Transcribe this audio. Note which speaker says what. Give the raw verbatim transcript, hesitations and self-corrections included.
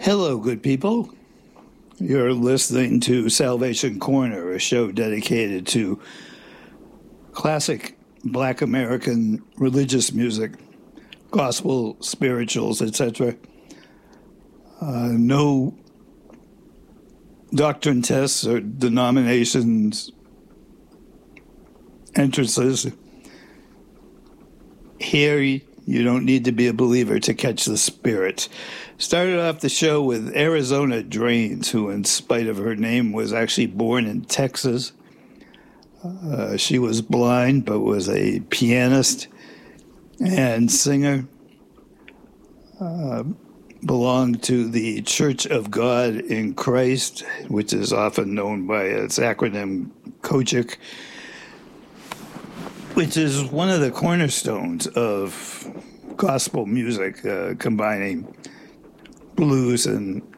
Speaker 1: Hello, good people. You're listening to Salvation Corner, a show dedicated to classic Black American religious music, gospel, spirituals, et cetera. Uh, no doctrine tests or denominations entrances. Here, you don't need to be a believer to catch the spirit. Started off the show with Arizona Drains, who, in spite of her name, was actually born in Texas. Uh, she was blind, but was a pianist and singer. Uh, belonged to the Church of God in Christ, which is often known by its acronym COGIC, which is one of the cornerstones of gospel music, uh, combining blues and